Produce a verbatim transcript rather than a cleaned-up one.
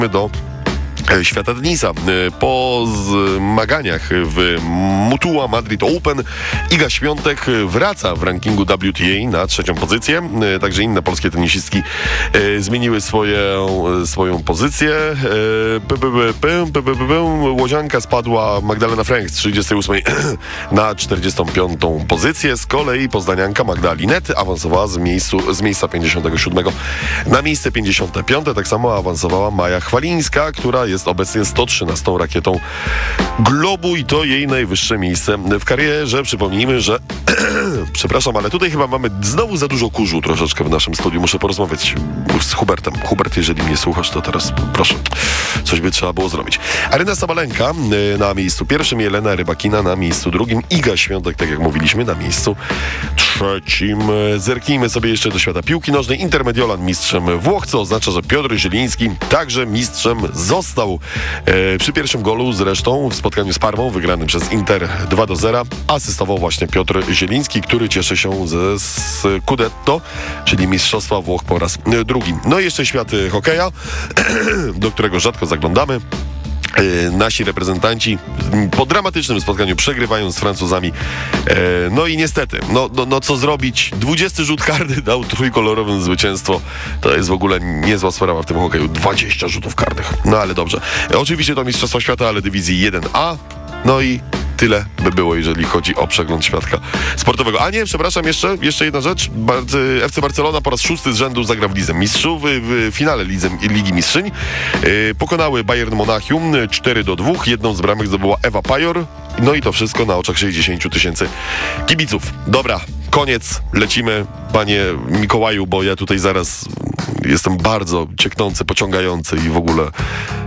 do świata tenisa. Po zmaganiach w Mutua Madrid Open Iga Świątek wraca w rankingu W T A na trzecią pozycję. Także inne polskie tenisistki zmieniły swoje, swoją pozycję. Łodzianka spadła Magdalena Frank z trzydziestej ósmej na czterdziestą piątą pozycję. Z kolei poznanianka Magda Linet awansowała z, miejscu, z miejsca pięćdziesiątego siódmego na miejsce pięćdziesiąte piąte. Tak samo awansowała Maja Chwalińska, która jest obecnie sto trzynastą rakietą globu i to jej najwyższe miejsce w karierze. Przypomnijmy, że przepraszam, ale tutaj chyba mamy znowu za dużo kurzu troszeczkę w naszym studiu. Muszę porozmawiać z Hubertem. Hubert, jeżeli mnie słuchasz, to teraz proszę, coś by trzeba było zrobić. Aryna Sabalenka na miejscu pierwszym, Jelena Rybakina na miejscu drugim, Iga Świątek, tak jak mówiliśmy, na miejscu trzecim. Zerknijmy sobie jeszcze do świata piłki nożnej. Inter Mediolan mistrzem Włoch, co oznacza, że Piotr Zieliński także mistrzem został. E, przy pierwszym golu zresztą w spotkaniu z Parmą wygranym przez Inter dwa do zera asystował właśnie Piotr Zieliński, który cieszy się ze Scudetto, czyli mistrzostwa Włoch po raz drugi. No i jeszcze świat hokeja, do którego rzadko zaglądamy. Nasi reprezentanci po dramatycznym spotkaniu przegrywają z Francuzami. E, no i niestety, no, no, no co zrobić? dwudziesty rzut karny dał trójkolorowym zwycięstwo. To jest w ogóle niezła sprawa w tym hokeju. dwadzieścia rzutów karnych. No ale dobrze. E, oczywiście to Mistrzostwa Świata, ale dywizji jeden A. No i tyle by było, jeżeli chodzi o przegląd świadka sportowego. A nie, przepraszam, jeszcze, jeszcze jedna rzecz. F C Barcelona po raz szósty z rzędu zagra w Lidze Mistrzów. W finale Lidze, Ligi Mistrzyń yy, pokonały Bayern Monachium cztery do dwóch. Jedną z bramek zdobyła Ewa Pajor. No i to wszystko na oczach sześćdziesięciu tysięcy kibiców. Dobra, koniec. Lecimy, panie Mikołaju, bo ja tutaj zaraz jestem bardzo cieknący, pociągający i w ogóle